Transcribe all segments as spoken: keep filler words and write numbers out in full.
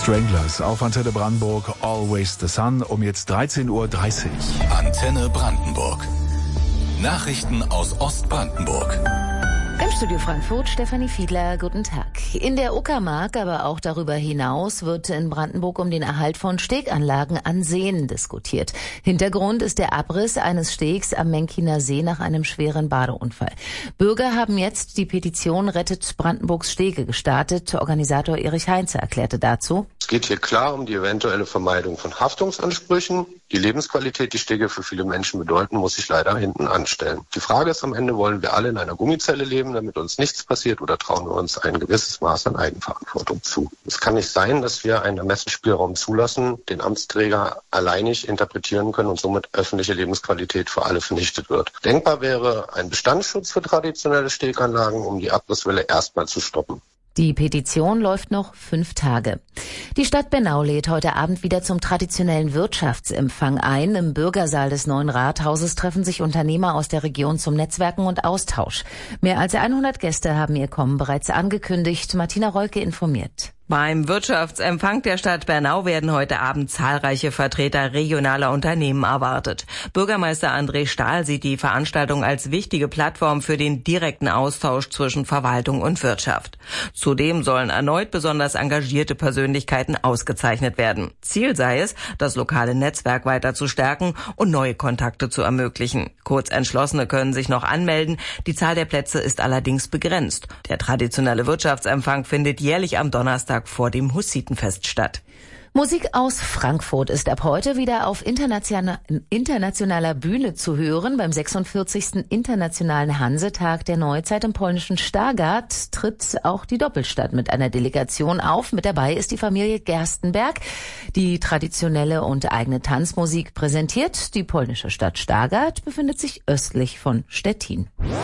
Stranglers auf Antenne Brandenburg, Always the Sun, um jetzt dreizehn Uhr dreißig. Antenne Brandenburg. Nachrichten aus Ostbrandenburg. Im Studio Frankfurt, Stefanie Fiedler, guten Tag. In der Uckermark, aber auch darüber hinaus, wird in Brandenburg um den Erhalt von Steganlagen an Seen diskutiert. Hintergrund ist der Abriss eines Stegs am Menkiner See nach einem schweren Badeunfall. Bürger haben jetzt die Petition Rettet Brandenburgs Stege gestartet. Organisator Erich Heinze erklärte dazu: Es geht hier klar um die eventuelle Vermeidung von Haftungsansprüchen. Die Lebensqualität, die Stege für viele Menschen bedeuten, muss sich leider hinten anstellen. Die Frage ist am Ende, wollen wir alle in einer Gummizelle leben, damit uns nichts passiert, oder trauen wir uns ein gewisses Maß an Eigenverantwortung zu? Es kann nicht sein, dass wir einen Ermessensspielraum zulassen, den Amtsträger alleinig interpretieren können und somit öffentliche Lebensqualität für alle vernichtet wird. Denkbar wäre ein Bestandsschutz für traditionelle Steganlagen, um die Abrisswelle erstmal zu stoppen. Die Petition läuft noch fünf Tage. Die Stadt Bernau lädt heute Abend wieder zum traditionellen Wirtschaftsempfang ein. Im Bürgersaal des neuen Rathauses treffen sich Unternehmer aus der Region zum Netzwerken und Austausch. Mehr als hundert Gäste haben ihr Kommen bereits angekündigt. Martina Rolke informiert. Beim Wirtschaftsempfang der Stadt Bernau werden heute Abend zahlreiche Vertreter regionaler Unternehmen erwartet. Bürgermeister André Stahl sieht die Veranstaltung als wichtige Plattform für den direkten Austausch zwischen Verwaltung und Wirtschaft. Zudem sollen erneut besonders engagierte Persönlichkeiten ausgezeichnet werden. Ziel sei es, das lokale Netzwerk weiter zu stärken und neue Kontakte zu ermöglichen. Kurzentschlossene können sich noch anmelden. Die Zahl der Plätze ist allerdings begrenzt. Der traditionelle Wirtschaftsempfang findet jährlich am Donnerstag vor dem Hussitenfest statt. Musik aus Frankfurt ist ab heute wieder auf internationaler, internationaler Bühne zu hören. Beim sechsundvierzigsten Internationalen Hansetag der Neuzeit im polnischen Stargard tritt auch die Doppelstadt mit einer Delegation auf. Mit dabei ist die Familie Gerstenberg, die traditionelle und eigene Tanzmusik präsentiert. Die polnische Stadt Stargard befindet sich östlich von Stettin.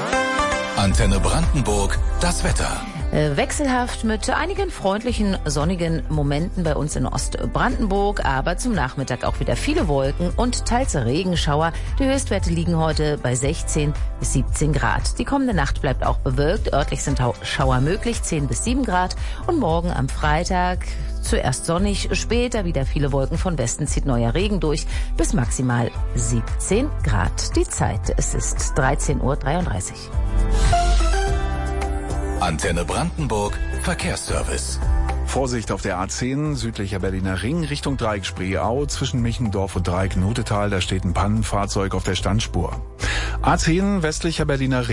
Antenne Brandenburg, das Wetter. Äh, wechselhaft mit einigen freundlichen, sonnigen Momenten bei uns in Ostbrandenburg, aber zum Nachmittag auch wieder viele Wolken und teils Regenschauer. Die Höchstwerte liegen heute bei sechzehn bis siebzehn Grad. Die kommende Nacht bleibt auch bewölkt. Örtlich sind Schauer möglich, zehn bis sieben Grad. Und morgen am Freitag zuerst sonnig, später wieder viele Wolken, von Westen zieht neuer Regen durch, bis maximal siebzehn Grad. Die Zeit, es ist dreizehn Uhr dreiunddreißig. Antenne Brandenburg, Verkehrsservice. Vorsicht auf der A zehn, südlicher Berliner Ring, Richtung Dreieck Spreeau, zwischen Michendorf und Dreieck Nutetal, da steht ein Pannenfahrzeug auf der Standspur. A zehn, westlicher Berliner Ring.